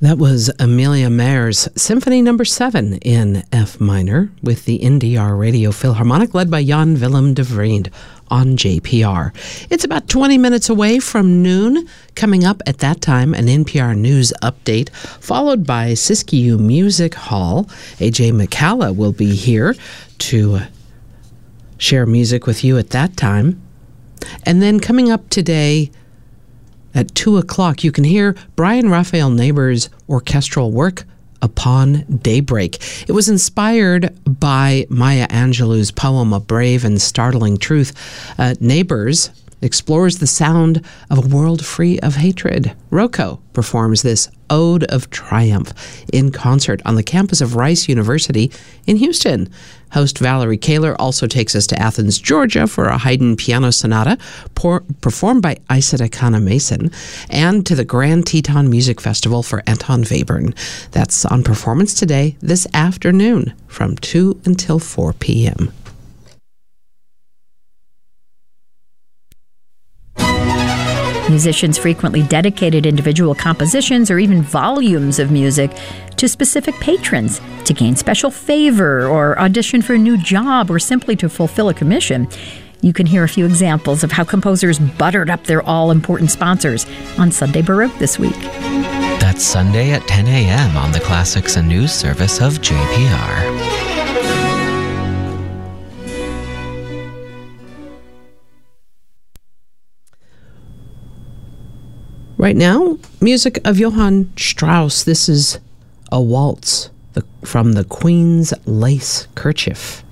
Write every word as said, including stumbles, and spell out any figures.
That was Amelia Mayer's Symphony Number seven in F minor with the N D R Radio Philharmonic led by Jan Willem de Vriend on J P R. It's about twenty minutes away from noon. Coming up at that time, an N P R News update, followed by Siskiyou Music Hall. A J McCalla will be here to share music with you at that time. And then coming up today, at two o'clock, you can hear Brian Raphael Neighbors' orchestral work, Upon Daybreak. It was inspired by Maya Angelou's poem, A Brave and Startling Truth. Uh, Neighbors explores the sound of a world free of hatred. Rocco performs this Ode of Triumph in concert on the campus of Rice University in Houston. Host Valerie Kaler also takes us to Athens, Georgia for a Haydn piano sonata por- performed by Isata Kana Mason, and to the Grand Teton Music Festival for Anton Webern. That's on performance today, this afternoon, from two until four p.m. Musicians frequently dedicated individual compositions or even volumes of music to specific patrons to gain special favor or audition for a new job or simply to fulfill a commission. You can hear a few examples of how composers buttered up their all-important sponsors on Sunday Baroque this week. That's Sunday at ten a.m. on the Classics and News service of J P R. Right now, music of Johann Strauss. This is a waltz the, from the Queen's Lace Kerchief.